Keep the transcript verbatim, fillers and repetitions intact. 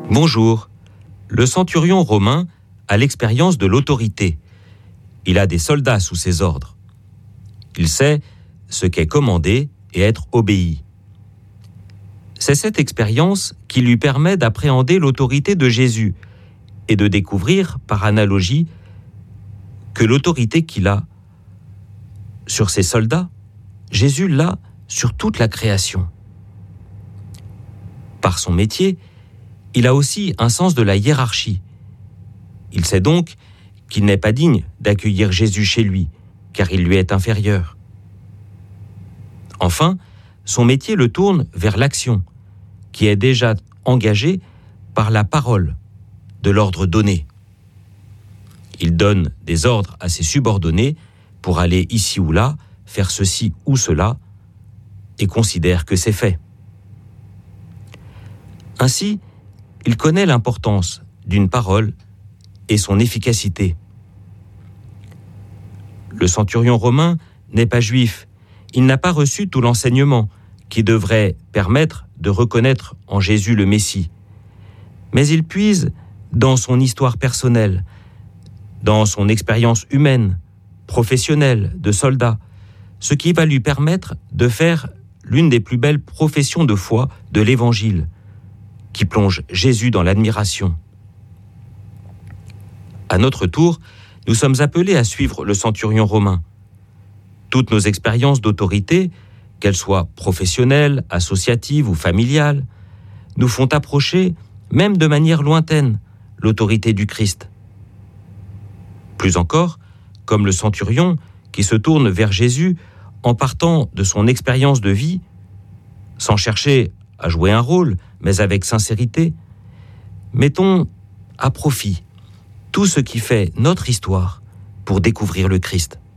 Bonjour. Le centurion romain a l'expérience de l'autorité. Il a des soldats sous ses ordres. Il sait ce qu'est commander et être obéi. C'est cette expérience qui lui permet d'appréhender l'autorité de Jésus et de découvrir, par analogie, que l'autorité qu'il a sur ses soldats, Jésus l'a sur toute la création. Par son métier, il a aussi un sens de la hiérarchie. Il sait donc qu'il n'est pas digne d'accueillir Jésus chez lui, car il lui est inférieur. Enfin, son métier le tourne vers l'action, qui est déjà engagée par la parole de l'ordre donné. Il donne des ordres à ses subordonnés pour aller ici ou là, faire ceci ou cela, et considère que c'est fait. Ainsi, il connaît l'importance d'une parole et son efficacité. Le centurion romain n'est pas juif. Il n'a pas reçu tout l'enseignement qui devrait permettre de reconnaître en Jésus le Messie. Mais il puise dans son histoire personnelle, dans son expérience humaine, professionnelle, de soldat, ce qui va lui permettre de faire l'une des plus belles professions de foi de l'Évangile, qui plonge Jésus dans l'admiration. À notre tour, nous sommes appelés à suivre le centurion romain. Toutes nos expériences d'autorité, qu'elles soient professionnelles, associatives ou familiales, nous font approcher, même de manière lointaine, l'autorité du Christ. Plus encore, comme le centurion qui se tourne vers Jésus en partant de son expérience de vie, sans chercher à jouer un rôle, mais avec sincérité, mettons à profit tout ce qui fait notre histoire pour découvrir le Christ.